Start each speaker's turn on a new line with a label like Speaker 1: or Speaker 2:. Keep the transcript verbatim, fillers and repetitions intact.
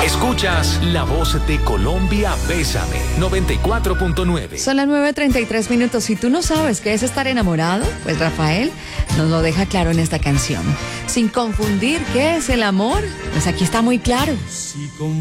Speaker 1: Escuchas La Voz de Colombia, Bésame, noventa y cuatro punto nueve.
Speaker 2: Son las nueve treinta y tres minutos. Si tú no sabes qué es estar enamorado, pues Rafael nos lo deja claro en esta canción. Sin confundir qué es el amor, pues aquí está muy claro.
Speaker 3: Si con